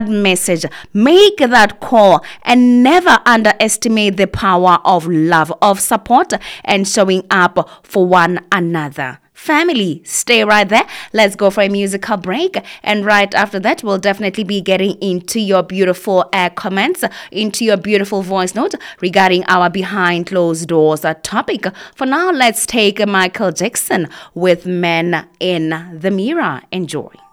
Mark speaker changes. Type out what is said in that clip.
Speaker 1: message, make that call, and never underestimate the power of love, of support, and showing up for one another. Family, stay right there. Let's go for a musical break. And right after that, we'll definitely be getting into your beautiful comments, into your beautiful voice note regarding our behind closed doors topic. For now, let's take Michael Jackson with Men in the Mirror. Enjoy.